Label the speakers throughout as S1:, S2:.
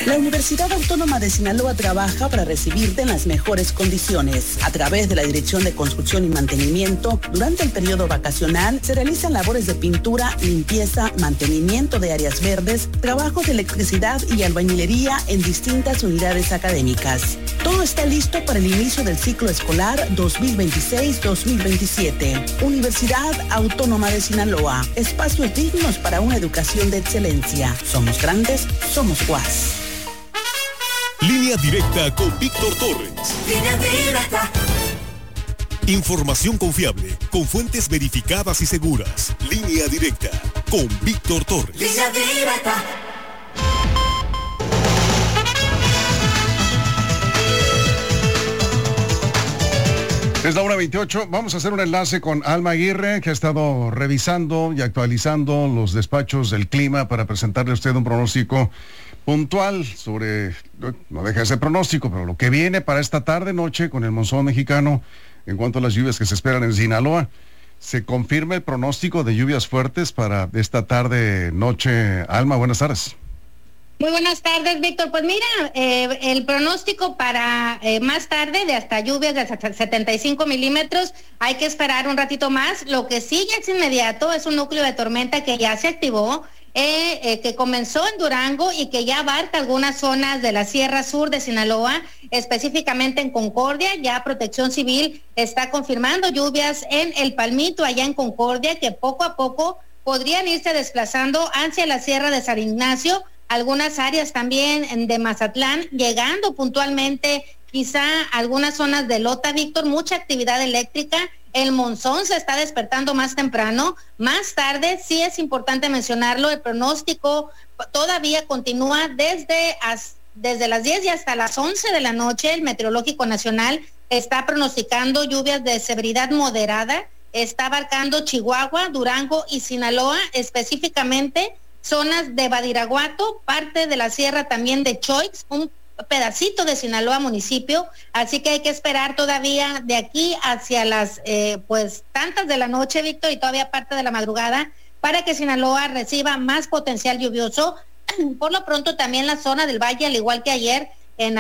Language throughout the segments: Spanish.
S1: La Universidad Autónoma de Sinaloa trabaja para recibirte en las mejores condiciones. A través de la Dirección de Construcción y Mantenimiento, durante el periodo vacacional se realizan labores de pintura, limpieza, mantenimiento de áreas verdes, trabajos de electricidad y albañilería en distintas unidades académicas. Todo está listo para el inicio del ciclo escolar 2026-2027. Universidad Autónoma de Sinaloa. Espacios dignos para una educación de excelencia. Somos grandes, somos UAS.
S2: Línea directa con Víctor Torres.
S3: Línea directa.
S2: Información confiable, con fuentes verificadas y seguras. Línea directa con Víctor Torres.
S3: Línea directa.
S4: Es la 1:28. Vamos a hacer un enlace con Alma Aguirre, que ha estado revisando y actualizando los despachos del clima para presentarle a usted un pronóstico puntual sobre, no deja de ser pronóstico, pero lo que viene para esta tarde-noche con el monzón mexicano en cuanto a las lluvias que se esperan en Sinaloa. ¿Se confirma el pronóstico de lluvias fuertes para esta tarde-noche? Alma, buenas tardes.
S5: Muy buenas tardes, Víctor. Pues mira, el pronóstico para más tarde de hasta lluvias de hasta 75 milímetros, hay que esperar un ratito más. Lo que sí ya es inmediato es un núcleo de tormenta que ya se activó, que comenzó en Durango y que ya abarca algunas zonas de la Sierra Sur de Sinaloa, específicamente en Concordia. Ya Protección Civil está confirmando lluvias en El Palmito, allá en Concordia, que poco a poco podrían irse desplazando hacia la Sierra de San Ignacio, algunas áreas también de Mazatlán, llegando puntualmente quizá a algunas zonas de Lota, Víctor, mucha actividad eléctrica. El monzón se está despertando más temprano. Más tarde, sí es importante mencionarlo, el pronóstico todavía continúa desde las 10 y hasta las 11 de la noche. El Meteorológico Nacional está pronosticando lluvias de severidad moderada. Está abarcando Chihuahua, Durango y Sinaloa, específicamente zonas de Badiraguato, parte de la sierra también de Choix, un pedacito de Sinaloa municipio, así que hay que esperar todavía de aquí hacia las tantas de la noche, Víctor, y todavía parte de la madrugada, para que Sinaloa reciba más potencial lluvioso. Por lo pronto también la zona del valle, al igual que ayer en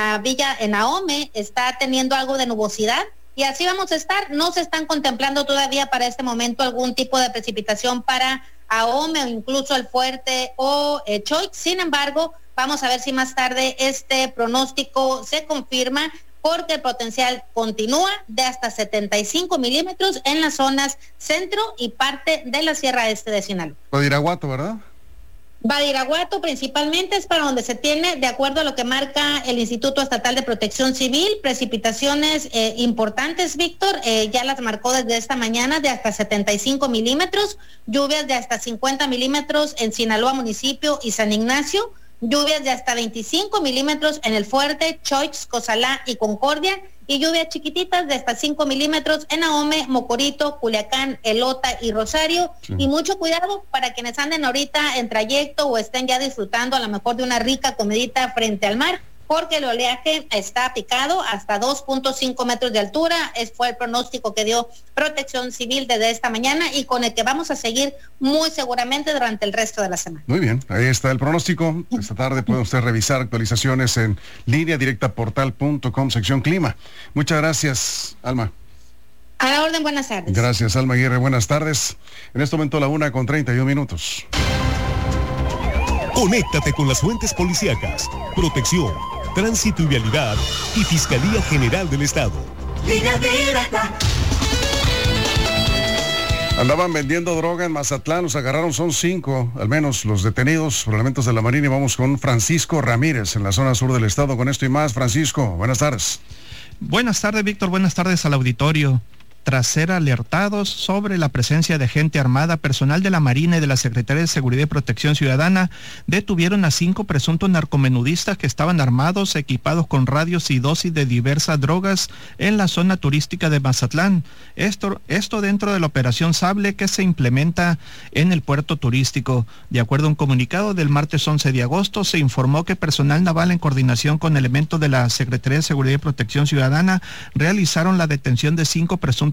S5: Ahome, está teniendo algo de nubosidad, y así vamos a estar. No se están contemplando todavía para este momento algún tipo de precipitación para Ahome o incluso El Fuerte o Choix. Sin embargo, vamos a ver si más tarde este pronóstico se confirma, porque el potencial continúa de hasta 75 milímetros en las zonas centro y parte de la Sierra Este de Sinaloa.
S4: Badiraguato, ¿verdad?
S5: Badiraguato principalmente es para donde se tiene, de acuerdo a lo que marca el Instituto Estatal de Protección Civil, precipitaciones importantes, Víctor, ya las marcó desde esta mañana de hasta 75 milímetros, lluvias de hasta 50 milímetros en Sinaloa municipio y San Ignacio, lluvias de hasta 25 milímetros en El Fuerte, Choix, Cozalá y Concordia, y lluvias chiquititas de hasta 5 milímetros en Ahome, Mocorito, Culiacán, Elota y Rosario. Sí. Y mucho cuidado para quienes anden ahorita en trayecto o estén ya disfrutando a lo mejor de una rica comidita frente al mar, porque el oleaje está picado hasta 2.5 metros de altura. Fue el pronóstico que dio Protección Civil desde esta mañana y con el que vamos a seguir muy seguramente durante el resto de la semana.
S4: Muy bien, ahí está el pronóstico. Esta tarde puede usted revisar actualizaciones en línea directa portal.com, sección clima. Muchas gracias, Alma.
S5: A la orden, buenas tardes.
S4: Gracias, Alma Aguirre, buenas tardes. En este momento 1:31.
S2: Conéctate con las fuentes policíacas, protección, tránsito y vialidad y Fiscalía General del Estado.
S3: Línea directa.
S4: Andaban vendiendo droga en Mazatlán, los agarraron, son 5, al menos los detenidos por elementos de la Marina. Y vamos con Francisco Ramírez en la zona sur del estado con esto y más. Francisco, buenas tardes.
S6: Buenas tardes, Víctor, buenas tardes al auditorio. Tras ser alertados sobre la presencia de gente armada, personal de la Marina y de la Secretaría de Seguridad y Protección Ciudadana detuvieron a 5 presuntos narcomenudistas que estaban armados, equipados con radios y dosis de diversas drogas en la zona turística de Mazatlán. Esto dentro de la Operación Sable que se implementa en el puerto turístico. De acuerdo a un comunicado del martes 11 de agosto, se informó que personal naval en coordinación con elementos de la Secretaría de Seguridad y Protección Ciudadana realizaron la detención de 5 presuntos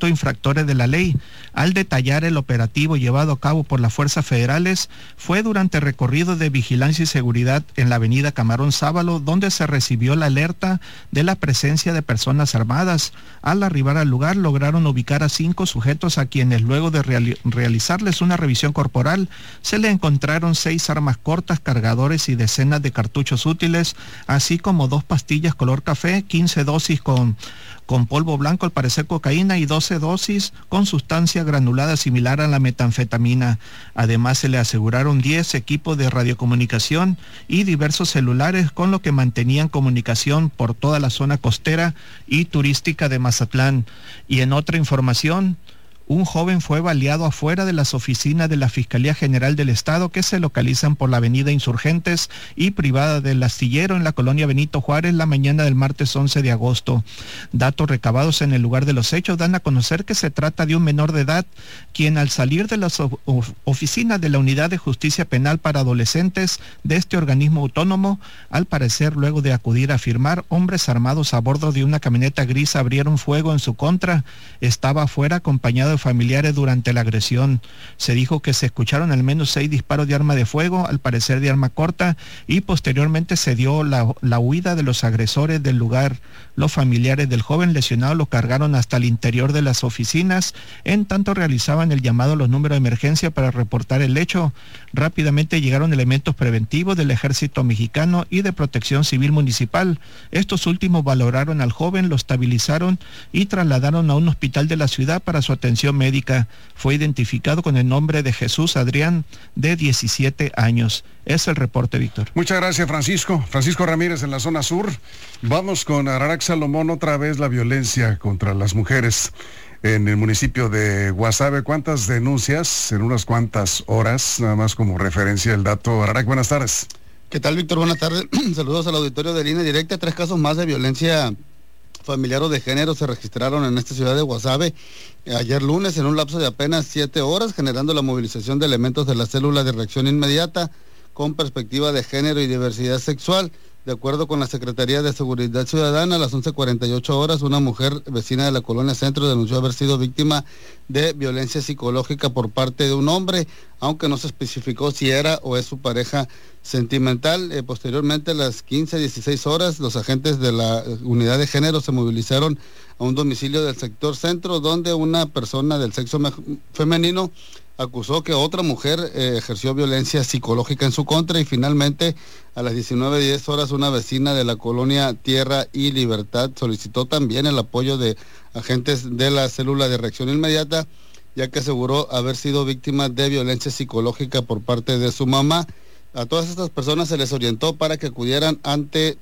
S6: presuntos infractores de la ley. Al detallar el operativo llevado a cabo por las fuerzas federales, fue durante el recorrido de vigilancia y seguridad en la avenida Camarón Sábalo, donde se recibió la alerta de la presencia de personas armadas. Al arribar al lugar, lograron ubicar a 5 sujetos a quienes, luego de realizarles una revisión corporal, se le encontraron 6 armas cortas, cargadores y decenas de cartuchos útiles, así como 2 pastillas color café, 15 dosis con polvo blanco, al parecer cocaína, y 12 dosis con sustancia granulada similar a la metanfetamina. Además, se le aseguraron 10 equipos de radiocomunicación y diversos celulares, con lo que mantenían comunicación por toda la zona costera y turística de Mazatlán. Y en otra información, un joven fue baleado afuera de las oficinas de la Fiscalía General del Estado, que se localizan por la avenida Insurgentes y privada del Astillero en la colonia Benito Juárez, la mañana del martes 11 de agosto. Datos recabados en el lugar de los hechos dan a conocer que se trata de un menor de edad, quien al salir de las oficinas de la Unidad de Justicia Penal para Adolescentes de este organismo autónomo, al parecer luego de acudir a firmar, hombres armados a bordo de una camioneta gris abrieron fuego en su contra. Estaba afuera acompañado de familiares durante la agresión. Se dijo que se escucharon al menos 6 disparos de arma de fuego, al parecer de arma corta, y posteriormente se dio la huida de los agresores del lugar. Los familiares del joven lesionado lo cargaron hasta el interior de las oficinas, en tanto realizaban el llamado a los números de emergencia para reportar el hecho. Rápidamente llegaron elementos preventivos del Ejército Mexicano y de Protección Civil Municipal. Estos últimos valoraron al joven, lo estabilizaron y trasladaron a un hospital de la ciudad para su atención médica. Fue identificado con el nombre de Jesús Adrián, de 17 años. Es el reporte, Víctor.
S4: Muchas gracias, Francisco. Francisco Ramírez en la zona sur. Vamos con Ararac Salomón, otra vez la violencia contra las mujeres en el municipio de Guasave. ¿Cuántas denuncias en unas cuantas horas? Nada más como referencia el dato. Ararac, buenas tardes.
S7: ¿Qué tal, Víctor? Buenas tardes. Saludos al auditorio de Línea Directa. 3 casos más de violencia familiar o de género se registraron en esta ciudad de Guasave ayer lunes en un lapso de apenas 7 horas, generando la movilización de elementos de la célula de reacción inmediata con perspectiva de género y diversidad sexual. De acuerdo con la Secretaría de Seguridad Ciudadana, a las 11:48 horas, una mujer vecina de la Colonia Centro denunció haber sido víctima de violencia psicológica por parte de un hombre, aunque no se especificó si era o es su pareja sentimental. Posteriormente, a las 15:16 horas, los agentes de la unidad de género se movilizaron a un domicilio del sector centro, donde una persona del sexo femenino acusó que otra mujer ejerció violencia psicológica en su contra, y finalmente a las 19:10 horas una vecina de la colonia Tierra y Libertad solicitó también el apoyo de agentes de la célula de reacción inmediata, ya que aseguró haber sido víctima de violencia psicológica por parte de su mamá. A todas estas personas se les orientó para que acudieran ante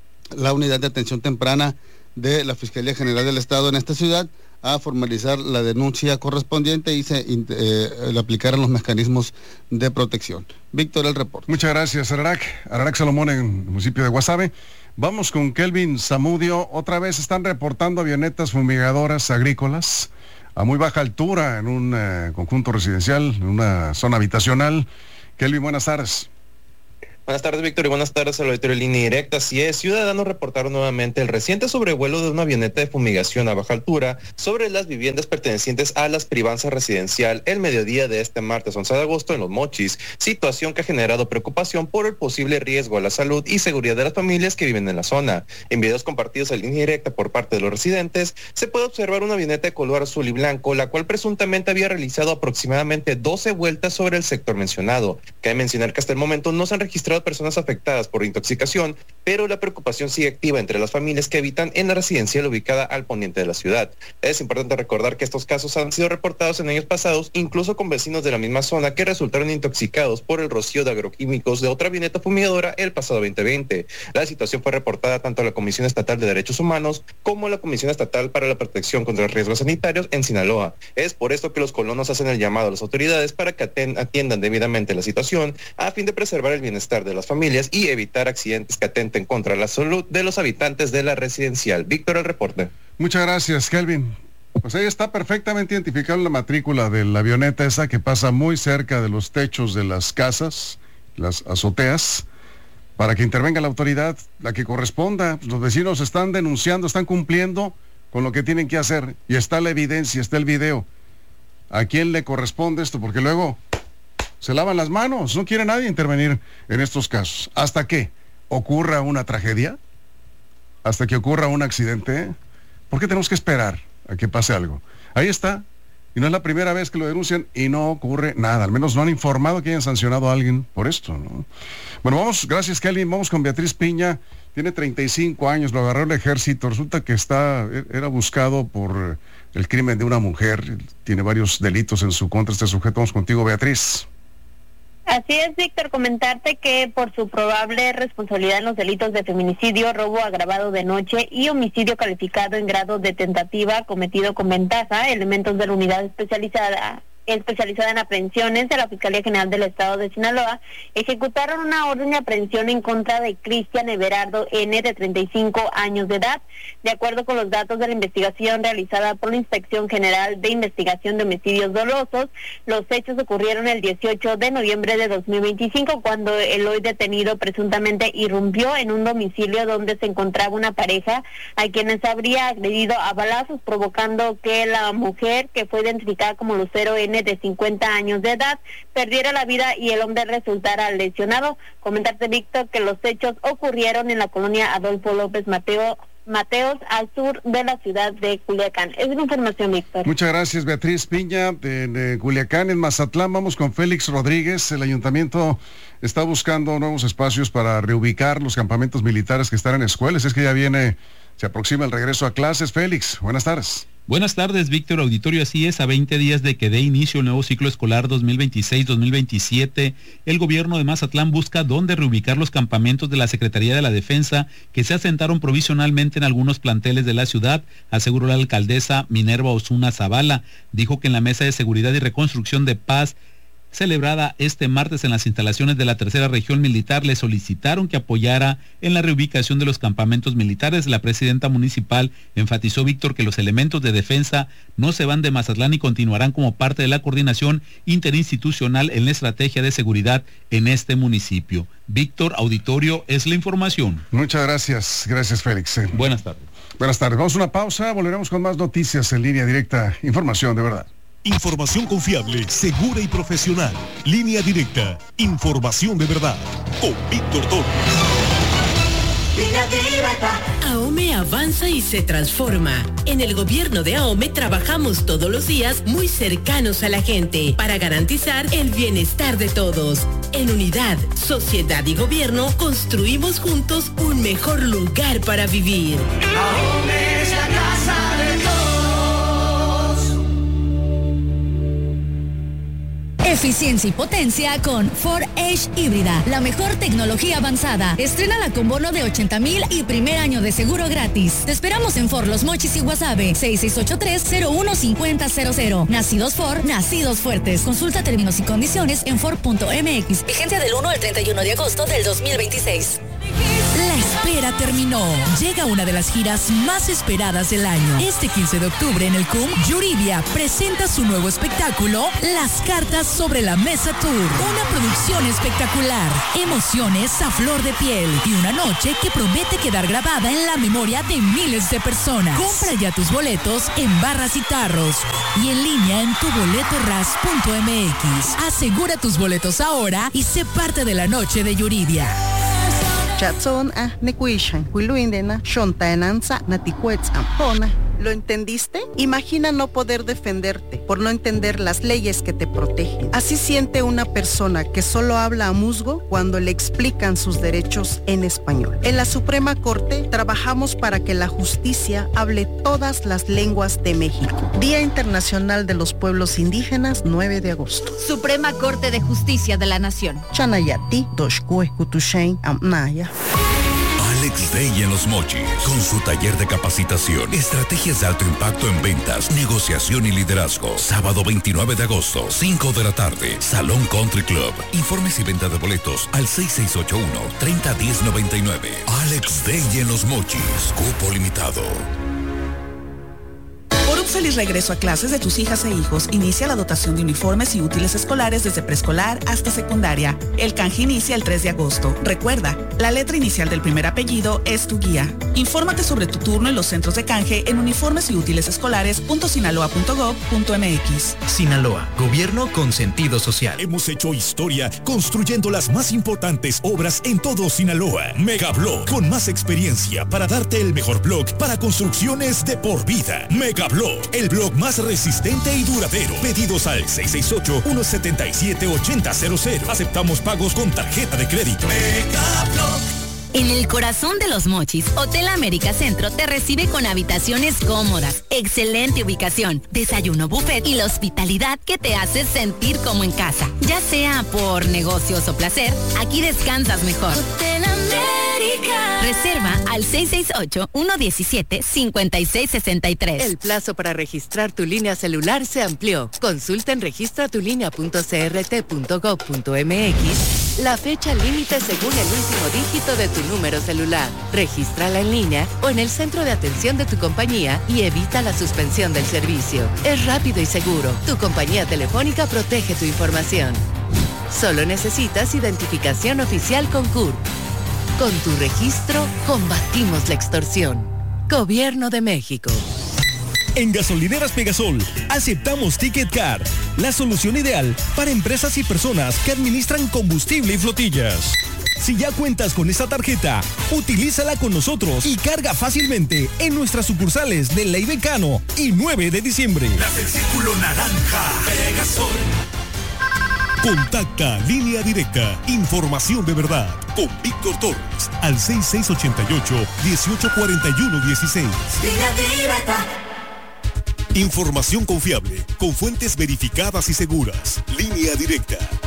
S7: la unidad de atención temprana de la Fiscalía General del Estado en esta ciudad a formalizar la denuncia correspondiente y se le aplicaran los mecanismos de protección. Víctor, el reporte.
S4: Muchas gracias, Ararac. Ararac Salomón en el municipio de Guasave. Vamos con Kelvin Zamudio. Otra vez están reportando avionetas fumigadoras agrícolas a muy baja altura en un conjunto residencial, en una zona habitacional. Kelvin, buenas tardes.
S8: Buenas tardes, Víctor, y buenas tardes al auditorio de Línea Directa. Así es, ciudadanos reportaron nuevamente el reciente sobrevuelo de una avioneta de fumigación a baja altura sobre las viviendas pertenecientes a las Privanzas Residencial el mediodía de este martes 11 de agosto en Los Mochis, situación que ha generado preocupación por el posible riesgo a la salud y seguridad de las familias que viven en la zona. En videos compartidos en Línea Directa por parte de los residentes, se puede observar una avioneta de color azul y blanco, la cual presuntamente había realizado aproximadamente 12 vueltas sobre el sector mencionado. Cabe mencionar que hasta el momento no se han registrado personas afectadas por intoxicación, pero la preocupación sigue activa entre las familias que habitan en la residencial ubicada al poniente de la ciudad. Es importante recordar que estos casos han sido reportados en años pasados, incluso con vecinos de la misma zona que resultaron intoxicados por el rocío de agroquímicos de otra avioneta fumigadora el pasado 2020. La situación fue reportada tanto a la Comisión Estatal de Derechos Humanos como a la Comisión Estatal para la Protección contra Riesgos Sanitarios en Sinaloa. Es por esto que los colonos hacen el llamado a las autoridades para que atiendan debidamente la situación a fin de preservar el bienestar de las familias y evitar accidentes que atenten contra la salud de los habitantes de la residencial. Víctor, el reporte.
S4: Muchas gracias, Kelvin. Pues ahí está perfectamente identificada la matrícula de la avioneta esa que pasa muy cerca de los techos de las casas, las azoteas, para que intervenga la autoridad, la que corresponda. Los vecinos están denunciando, están cumpliendo con lo que tienen que hacer, y está la evidencia, está el video. ¿A quién le corresponde esto? Porque luego se lavan las manos, no quiere nadie intervenir en estos casos. ¿Hasta que ocurra una tragedia? ¿Hasta que ocurra un accidente? ¿Por qué tenemos que esperar a que pase algo? Ahí está, y no es la primera vez que lo denuncian y no ocurre nada. Al menos no han informado que hayan sancionado a alguien por esto, ¿no? Bueno, vamos, gracias Kelly, vamos con Beatriz Piña. Tiene 35 años, lo agarró el ejército. Resulta que era buscado por el crimen de una mujer. Tiene varios delitos en su contra este sujeto. Vamos contigo, Beatriz.
S9: Así es, Víctor, comentarte que por su probable responsabilidad en los delitos de feminicidio, robo agravado de noche y homicidio calificado en grado de tentativa cometido con ventaja, elementos de la unidad especializada en aprehensiones de la Fiscalía General del Estado de Sinaloa ejecutaron una orden de aprehensión en contra de Cristian Everardo N., de 35 años de edad. De acuerdo con los datos de la investigación realizada por la Inspección General de Investigación de Homicidios Dolosos, los hechos ocurrieron el 18 de noviembre de 2025, cuando el hoy detenido presuntamente irrumpió en un domicilio donde se encontraba una pareja a quienes habría agredido a balazos, provocando que la mujer, que fue identificada como Lucero N., de 50 años de edad, perdiera la vida y el hombre resultara lesionado. Comentarte, Víctor, que los hechos ocurrieron en la colonia Adolfo López Mateos, al sur de la ciudad de Culiacán. Es una información, Víctor.
S4: Muchas gracias, Beatriz Piña, de Culiacán. En Mazatlán vamos con Félix Rodríguez. El ayuntamiento está buscando nuevos espacios para reubicar los campamentos militares que están en escuelas. Es que ya se aproxima el regreso a clases. Félix, buenas tardes.
S10: Buenas tardes, Víctor Auditorio. Así es, a 20 días de que dé inicio el nuevo ciclo escolar 2026-2027, el gobierno de Mazatlán busca dónde reubicar los campamentos de la Secretaría de la Defensa que se asentaron provisionalmente en algunos planteles de la ciudad, aseguró la alcaldesa Minerva Osuna Zavala. Dijo que en la Mesa de Seguridad y Reconstrucción de Paz, celebrada este martes en las instalaciones de la Tercera Región Militar, le solicitaron que apoyara en la reubicación de los campamentos militares. La presidenta municipal enfatizó, Víctor, que los elementos de defensa no se van de Mazatlán y continuarán como parte de la coordinación interinstitucional en la estrategia de seguridad en este municipio. Víctor Auditorio, es la información.
S4: Muchas gracias. Gracias, Félix.
S10: Buenas tardes.
S4: Buenas tardes. Vamos a una pausa, volveremos con más noticias en Línea Directa. Información de verdad.
S2: Información confiable, segura y profesional. Línea Directa. Información de verdad. Con Víctor Torres.
S3: Línea Directa.
S11: AOME avanza y se transforma. En el gobierno de AOME trabajamos todos los días muy cercanos a la gente para garantizar el bienestar de todos. En unidad, sociedad y gobierno construimos juntos un mejor lugar para vivir.
S3: AOME es la casa de todos.
S12: Eficiencia y potencia con Ford Edge híbrida, la mejor tecnología avanzada. Estrénala con bono de 80,000 y primer año de seguro gratis. Te esperamos en Ford Los Mochis y Guasave, 6683-015000. Nacidos Ford, nacidos fuertes. Consulta términos y condiciones en Ford.mx. Vigencia del 1 al 31 de agosto del 2026.
S13: La espera terminó. Llega una de las giras más esperadas del año. Este 15 de octubre en el CUM, Yuridia presenta su nuevo espectáculo, Las Cartas sobre la Mesa Tour. Una producción espectacular, emociones a flor de piel y una noche que promete quedar grabada en la memoria de miles de personas. Compra ya tus boletos en Barras y Tarros y en línea en tuboletorras.mx. Asegura tus boletos ahora y sé parte de la noche de Yuridia.
S14: ¿Lo entendiste? Imagina no poder defenderte por no entender las leyes que te protegen. Así siente una persona que solo habla a musgo cuando le explican sus derechos en español. En la Suprema Corte trabajamos para que la justicia hable todas las lenguas de México. Día Internacional de los Pueblos Indígenas, 9 de agosto.
S12: Suprema Corte de Justicia de la Nación.
S14: Chanayati, Doshkue, Kutushain, Amnaya.
S15: Alex Day en Los Mochis, con su taller de capacitación, estrategias de alto impacto en ventas, negociación y liderazgo. Sábado 29 de agosto, 5 de la tarde, Salón Country Club. Informes y venta de boletos al 6681-301099. Alex Day en Los Mochis, cupo limitado.
S1: feliz regreso a clases de tus hijas e hijos. Inicia la dotación de uniformes y útiles escolares desde preescolar hasta secundaria. El canje inicia el 3 de agosto. Recuerda, la letra inicial del primer apellido es tu guía. Infórmate sobre tu turno en los centros de canje en uniformes y útiles escolares.sinaloa.gov.mx.
S16: Sinaloa, gobierno con sentido social.
S17: Hemos hecho historia construyendo las más importantes obras en todo Sinaloa. Megablock, con más experiencia para darte el mejor block para construcciones de por vida. Megablock, el block más resistente y duradero. Pedidos al 668-177-8000. Aceptamos pagos con tarjeta de crédito. Megablock.
S18: En el corazón de Los Mochis, Hotel América Centro te recibe con habitaciones cómodas, excelente ubicación, desayuno buffet y la hospitalidad que te hace sentir como en casa. Ya sea por negocios o placer, aquí descansas mejor. Hotel América. Reserva al 668-117-5663.
S19: El plazo para registrar tu línea celular se amplió. Consulta en registratulinea.crt.gov.mx la fecha límite según el último dígito de tu número celular. Regístrala en línea o en el centro de atención de tu compañía y evita la suspensión del servicio. Es rápido y seguro. Tu compañía telefónica protege tu información. Solo necesitas identificación oficial con CURP. Con tu registro, combatimos la extorsión. Gobierno de México.
S17: En Gasolineras Pegasol, aceptamos Ticket Card, la solución ideal para empresas y personas que administran combustible y flotillas. Si ya cuentas con esta tarjeta, utilízala con nosotros y carga fácilmente en nuestras sucursales de Ley Becano y 9 de diciembre.
S3: Las del Círculo Naranja. Pegasol.
S2: Contacta Línea Directa, información de verdad, con Víctor Torres, al 6688-1841-16.
S3: Línea Directa.
S2: Información confiable, con fuentes verificadas y seguras. Línea Directa.